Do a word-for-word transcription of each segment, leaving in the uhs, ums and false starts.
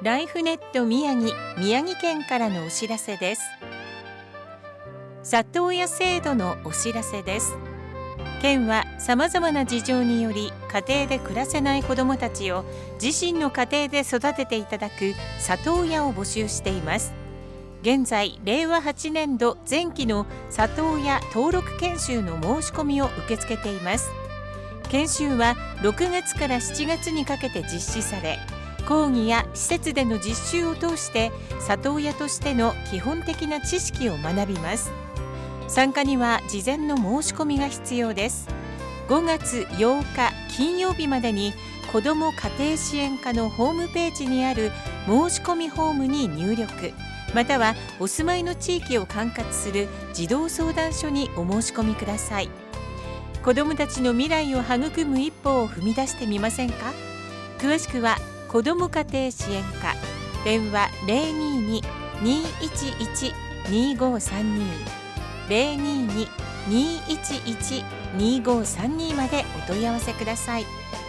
ライフネット宮城宮城県からのお知らせです。里親制度のお知らせです。県はさまざまな事情により家庭で暮らせない子どもたちを自身の家庭で育てていただく里親を募集しています。現在れいわはちねんど前期の里親登録研修の申し込みを受け付けています。研修はろくがつからしちがつにかけて実施され、講義や施設での実習を通して里親としての基本的な知識を学びます。参加には事前の申し込みが必要です。ごがつようか金曜日までに子ども家庭支援課のホームページにある申し込みフォームに入力、またはお住まいの地域を管轄する児童相談所にお申し込みください。子どもたちの未来を育む一歩を踏み出してみませんか。詳しくは子ども家庭支援課、電話 ゼロにに にいちいち にごさんに ゼロにに にいちいち にごさんに までお問い合わせください。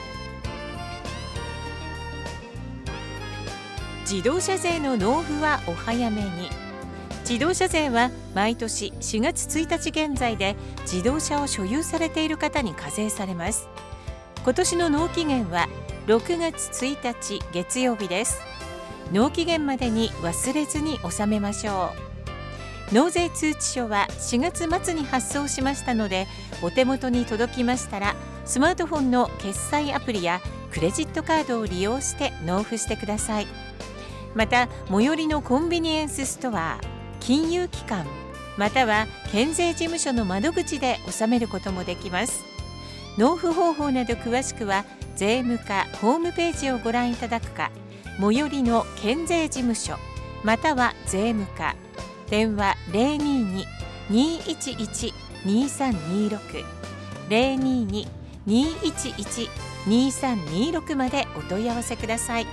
自動車税の納付はお早めに。自動車税は毎年しがつついたち現在で自動車を所有されている方に課税されます。今年の納期限はろくがつついたち月曜日です。納期限までに忘れずに納めましょう。納税通知書はしがつまつに発送しましたので、お手元に届きましたらスマートフォンの決済アプリやクレジットカードを利用して納付してください。また最寄りのコンビニエンスストア、金融機関または県税事務所の窓口で納めることもできます。納付方法など詳しくは税務課ホームページをご覧いただくか、最寄りの県税事務所または税務課、電話 ゼロにに にいちいち にさんにろく ゼロにに にいちいち にさんにろく までお問い合わせください。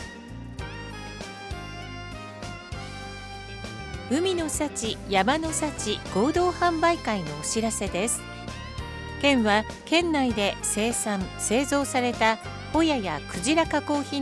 海の幸山の幸合同販売会のお知らせです。県は県内で生産製造されたホヤやクジラ加工品